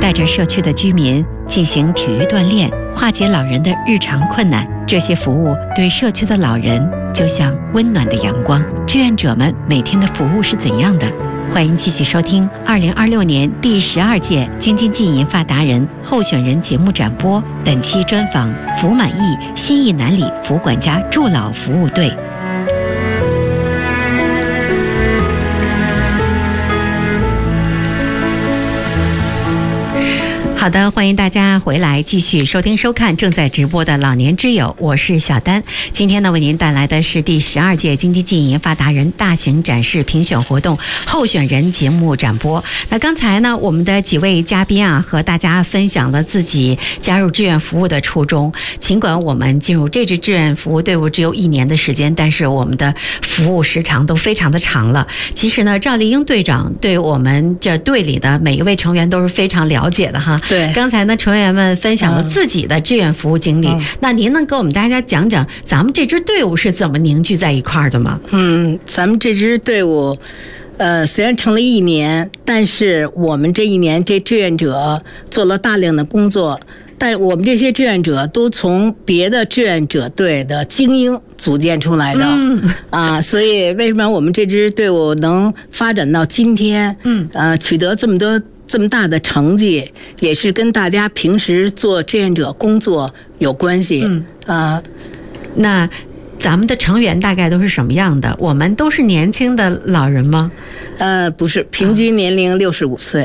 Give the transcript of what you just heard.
带着社区的居民进行体育锻炼，化解老人的日常困难。这些服务对社区的老人就像温暖的阳光。志愿者们每天的服务是怎样的？欢迎继续收听2026年第12届京津冀银发达人候选人节目展播。本期专访福满意新义南里福管家助老服务队。好的，欢迎大家回来继续收听收看正在直播的老年之友，我是小丹。今天呢，为您带来的是第12届京津冀银发达人大型展示评选活动候选人节目展播。那刚才呢，我们的几位嘉宾啊，和大家分享了自己加入志愿服务的初衷。尽管我们进入这支志愿服务队伍只有1年的时间，但是我们的服务时长都非常的长了。其实呢，赵丽英队长对我们这队里的每一位成员都是非常了解的哈。 对， 刚才呢，成员们分享了自己的志愿服务经历。那您能给我们大家讲讲咱们这支队伍是怎么凝聚在一块儿的吗？ 咱们这支队伍，虽然成了1年，但是我们这1年这志愿者做了大量的工作。但我们这些志愿者都从别的志愿者队的精英组建出来的，所以为什么我们这支队伍能发展到今天，取得这么大的成绩，也是跟大家平时做志愿者工作有关系。 那咱们的成员大概都是什么样的？我们都是年轻的老人吗？ 不是，平均年龄65岁。